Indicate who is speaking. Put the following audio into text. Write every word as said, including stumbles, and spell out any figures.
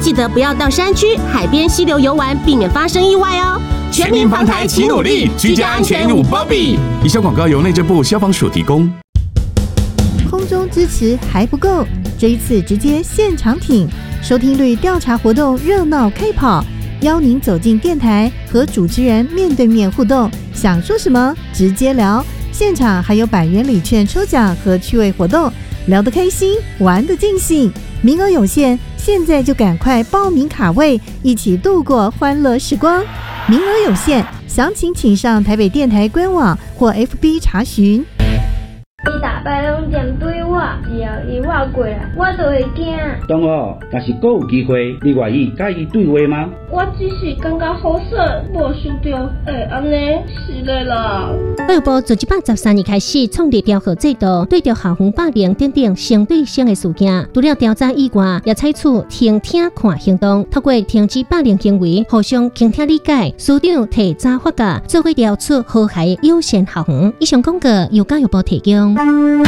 Speaker 1: 记得不要到山区、海边、溪流游玩，避免发生意外哦。
Speaker 2: 全民防台齐努力，居家安全有保庇。以上广告由内政部消防署提供。
Speaker 3: 空中支持还不够，这一次直接现场挺，收听率调查活动热闹开跑，邀您走进电台和主持人面对面互动，想说什么直接聊。现场还有百元礼券抽奖和趣味活动，聊得开心，玩得尽兴。名额有限，现在就赶快报名卡位，一起度过欢乐时光。名额有限，详情请上台北电台官网或 F B 查询。
Speaker 4: 伊大摆拢针对我，只要伊划过来，我就会惊。
Speaker 5: 同学，若是阁有机会，你愿意甲伊对话吗？
Speaker 4: 我只是感觉好势，无想到会安尼，是的啦。
Speaker 6: 教育部自一百十三年开始创立调核制度，对着校园霸凌等等相对性的事件，除了调查以外，也采取听听看行动，透过停止霸凌行为，互相倾听理解。署长提早发假，做伙调出和谐友善校园。以上广告由教育部提供。